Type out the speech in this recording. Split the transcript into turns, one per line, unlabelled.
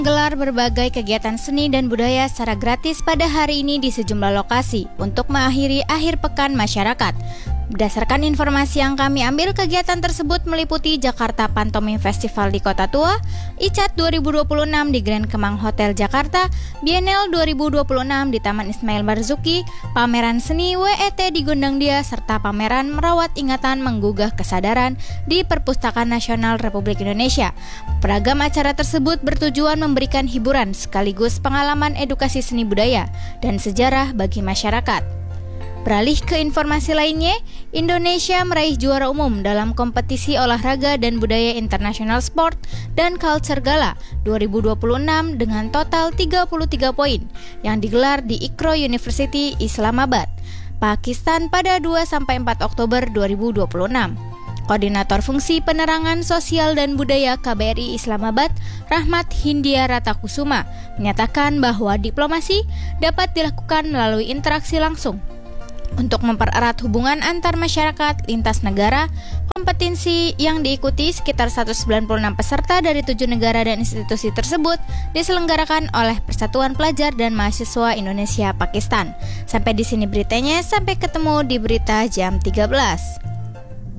Gelar berbagai kegiatan seni dan budaya secara gratis pada hari ini di sejumlah lokasi untuk mengakhiri akhir pekan masyarakat. Berdasarkan informasi yang kami ambil, kegiatan tersebut meliputi Jakarta Pantomime Festival di Kota Tua, ICAT 2026 di Grand Kemang Hotel Jakarta, Bienal 2026 di Taman Ismail Marzuki, pameran seni WET di Gondang Dia, serta pameran Merawat Ingatan Menggugah Kesadaran di Perpustakaan Nasional Republik Indonesia. Beragam acara tersebut bertujuan memberikan hiburan sekaligus pengalaman edukasi seni budaya dan sejarah bagi masyarakat. Beralih ke informasi lainnya, Indonesia meraih juara umum dalam kompetisi olahraga dan budaya International Sport dan Culture Gala 2026 dengan total 33 poin yang digelar di Iqra University Islamabad, Pakistan pada 2-4 Oktober 2026. Koordinator Fungsi Penerangan Sosial dan Budaya KBRI Islamabad, Rahmat Hindia Ratakusuma, menyatakan bahwa diplomasi dapat dilakukan melalui interaksi langsung untuk mempererat hubungan antar masyarakat lintas negara. Kompetisi yang diikuti sekitar 196 peserta dari 7 negara dan institusi tersebut diselenggarakan oleh Persatuan Pelajar dan Mahasiswa Indonesia Pakistan. Sampai di sini beritanya, sampai ketemu di berita jam 13.